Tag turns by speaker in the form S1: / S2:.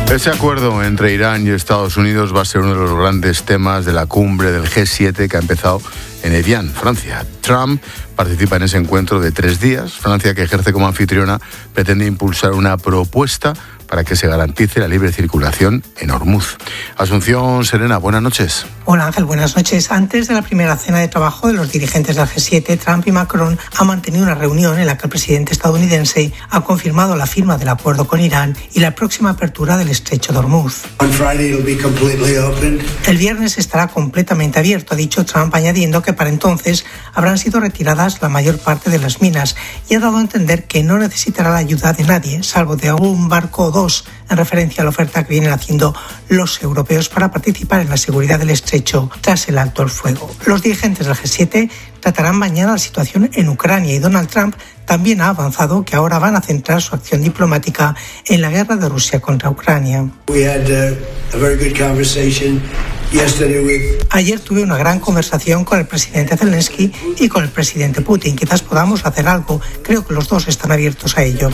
S1: Ese acuerdo entre Irán y Estados Unidos va a ser uno de los grandes temas de la cumbre del G7 que ha empezado en Evian, Francia. Trump participa en ese encuentro de 3 días. Francia, que ejerce como anfitriona, pretende impulsar una propuesta para que se garantice la libre circulación en Hormuz. Asunción Serena, buenas noches.
S2: Hola Ángel, buenas noches. Antes de la primera cena de trabajo de los dirigentes del G7, Trump y Macron han mantenido una reunión en la que el presidente estadounidense ha confirmado la firma del acuerdo con Irán y la próxima apertura del estrecho de Hormuz. El viernes estará completamente abierto, ha dicho Trump, añadiendo que para entonces habrán sido retiradas la mayor parte de las minas, y ha dado a entender que no necesitará la ayuda de nadie, salvo de un barco o dos, en referencia a la oferta que vienen haciendo los europeos para participar en la seguridad del estrecho tras el alto el fuego. Los dirigentes del G7 tratarán mañana la situación en Ucrania, y Donald Trump también ha avanzado que ahora van a centrar su acción diplomática en la guerra de Rusia contra Ucrania. Ayer tuve una gran conversación con el presidente Zelensky y con el presidente Putin. Quizás podamos hacer algo. Creo que los dos están abiertos a ello.